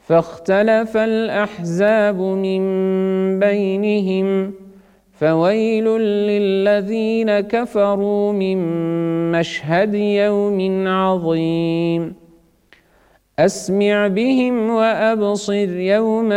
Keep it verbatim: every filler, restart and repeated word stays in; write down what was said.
فاختلف الأحزاب من بينهم فويل للذين كفروا من مشهد يوم عظيم أسمع بهم وأبصر يوم